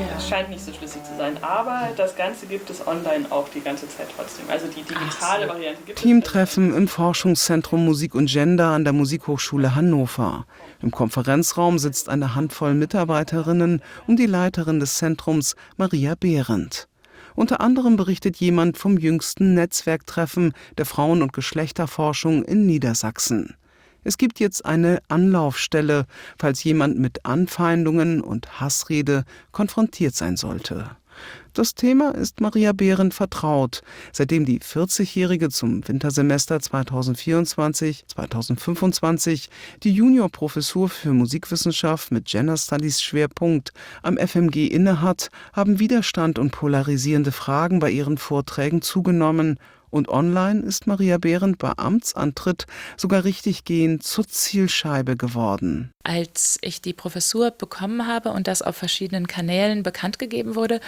Es scheint nicht so schlüssig zu sein, aber das Ganze gibt es online auch die ganze Zeit trotzdem. Also die digitale Variante gibt es. Teamtreffen im Forschungszentrum Musik und Gender an der Musikhochschule Hannover. Im Konferenzraum sitzt eine Handvoll Mitarbeiterinnen um die Leiterin des Zentrums, Maria Behrendt. Unter anderem berichtet jemand vom jüngsten Netzwerktreffen der Frauen- und Geschlechterforschung in Niedersachsen. Es gibt jetzt eine Anlaufstelle, falls jemand mit Anfeindungen und Hassrede konfrontiert sein sollte. Das Thema ist Maria Behrendt vertraut, seitdem die 40-Jährige zum Wintersemester 2024/2025 die Juniorprofessur für Musikwissenschaft mit Gender Studies Schwerpunkt am FMG innehat, haben Widerstand und polarisierende Fragen bei ihren Vorträgen zugenommen. Und online ist Maria Behrendt bei Amtsantritt sogar richtiggehend zur Zielscheibe geworden. Als ich die Professur bekommen habe und das auf verschiedenen Kanälen bekannt gegeben wurde,